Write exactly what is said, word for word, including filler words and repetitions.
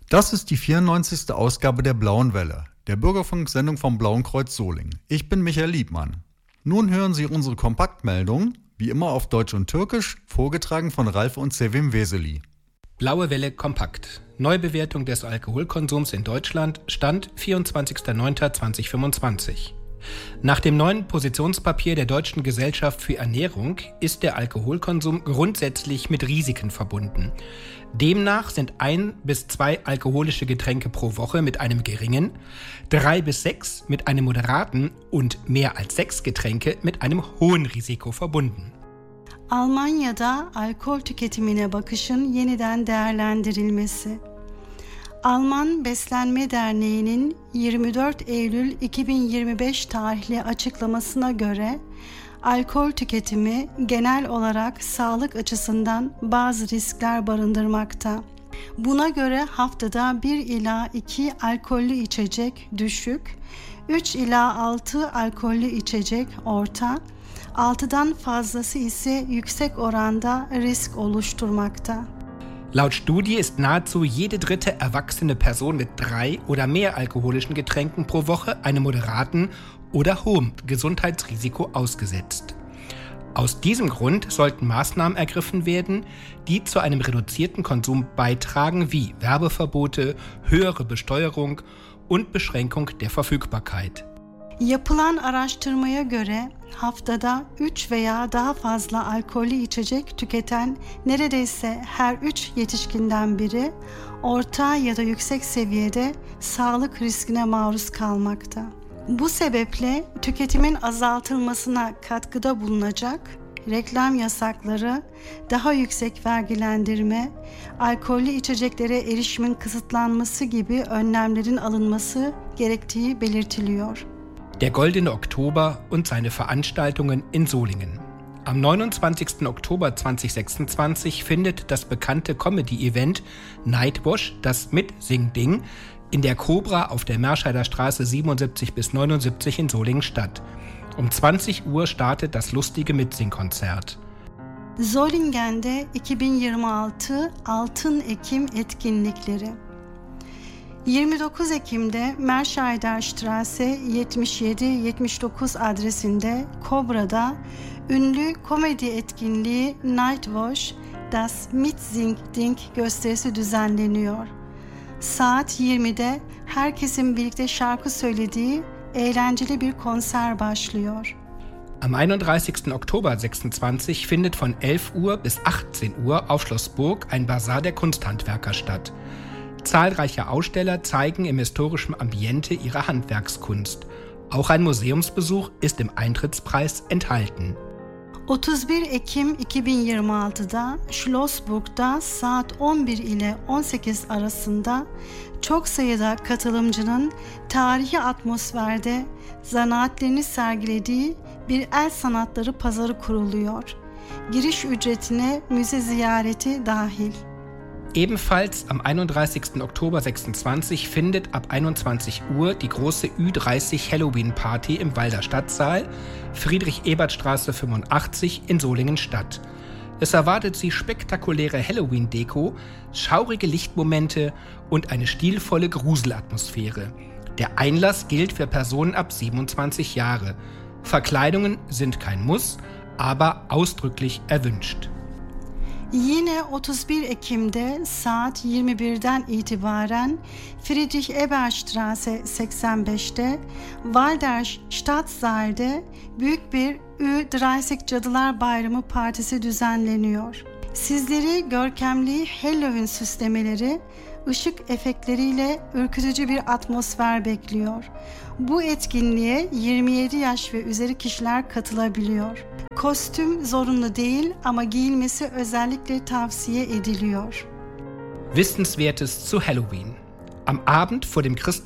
Das ist die vierundneunzigste Ausgabe der Blauen Welle, der Bürgerfunksendung vom Blauen Kreuz Solingen. Ich bin Michael Liebmann. Nun hören Sie unsere Kompaktmeldung, wie immer auf Deutsch und Türkisch, vorgetragen von Ralf und Sevim Weseli. Blaue Welle kompakt. Neubewertung des Alkoholkonsums in Deutschland, Stand vierundzwanzigster neunter zweitausendfünfundzwanzig. Nach dem neuen Positionspapier der Deutschen Gesellschaft für Ernährung ist der Alkoholkonsum grundsätzlich mit Risiken verbunden. Demnach sind ein bis zwei alkoholische Getränke pro Woche mit einem geringen, drei bis sechs mit einem moderaten und mehr als sechs Getränke mit einem hohen Risiko verbunden. Almanya'da alkol tüketimine bakışın yeniden değerlendirilmesi. Alman Beslenme Derneği'nin yirmi dört Eylül iki bin yirmi beş tarihli açıklamasına göre alkol tüketimi genel olarak sağlık açısından bazı riskler barındırmakta. Buna göre haftada bir ila iki alkollü içecek düşük, üç ila altı alkollü içecek orta, altıdan fazlası ise yüksek oranda risk oluşturmakta. Laut Studie ist nahezu jede dritte erwachsene Person mit drei oder mehr alkoholischen Getränken pro Woche einem moderaten oder hohem Gesundheitsrisiko ausgesetzt. Aus diesem Grund sollten Maßnahmen ergriffen werden, die zu einem reduzierten Konsum beitragen, wie Werbeverbote, höhere Besteuerung und Beschränkung der Verfügbarkeit. Yapılan araştırmaya göre haftada üç veya daha fazla alkollü içecek tüketen neredeyse her üç yetişkinden biri orta ya da yüksek seviyede sağlık riskine maruz kalmakta. Bu sebeple tüketimin azaltılmasına katkıda bulunacak reklam yasakları, daha yüksek vergilendirme, alkollü içeceklere erişimin kısıtlanması gibi önlemlerin alınması gerektiği belirtiliyor. Der Goldene Oktober und seine Veranstaltungen in Solingen. Am neunundzwanzigsten Oktober zweitausendsechsundzwanzig findet das bekannte Comedy-Event Nightwash, das Mit-Sing-Ding, in der Cobra auf der Merscheider Straße siebenundsiebzig bis neunundsiebzig in Solingen statt. Um zwanzig Uhr startet das lustige Mitsing-Konzert. Zolingen'de iki bin yirmi altı Altın Ekim etkinlikleri. yirmi dokuz Ekim'de Merscheider Straße yetmiş yedi yetmiş dokuz adresinde Cobra'da ünlü komedi etkinliği Nightwash, Das Mitsing-Ding gösterisi düzenleniyor. Saat yirmide herkesin birlikte şarkı söylediği eğlenceli bir konser başlıyor. Am einunddreißigsten Oktober sechsundzwanzig findet von elf Uhr bis achtzehn Uhr auf Schloss Burg ein Basar der Kunsthandwerker statt. Zahlreiche Aussteller zeigen im historischen Ambiente ihre Handwerkskunst. Auch ein Museumsbesuch ist im Eintrittspreis enthalten. otuz bir Ekim iki bin yirmi altıda Schlossburg'da saat on bir ile on sekiz arasında çok sayıda katılımcının tarihi atmosferde zanaatlerini sergilediği bir el sanatları pazarı kuruluyor. Giriş ücretine müze ziyareti dahil. Ebenfalls am einunddreißigsten Oktober sechsundzwanzig findet ab einundzwanzig Uhr die große Ü dreißig Halloween-Party im Walder Stadtsaal, Friedrich-Ebert-Straße fünfundachtzig in Solingen statt. Es erwartet Sie spektakuläre Halloween-Deko, schaurige Lichtmomente und eine stilvolle Gruselatmosphäre. Der Einlass gilt für Personen ab siebenundzwanzig Jahre. Verkleidungen sind kein Muss, aber ausdrücklich erwünscht. Yine otuz bir Ekim'de saat yirmi birden itibaren Friedrich-Ebert-Straße seksen beşte Walder Stadtsaal'de büyük bir Ü dreißig Cadılar Bayramı Partisi düzenleniyor. Sizleri görkemli Halloween süslemeleri, ışık efektleriyle ürkütücü bir atmosfer bekliyor. Bu etkinliğe yirmi yedi yaş ve üzeri kişiler katılabiliyor. Kostüm zorunlu değil ama giyilmesi özellikle tavsiye ediliyor. Wissenswertes zu Halloween. Am Abend vor dem Christ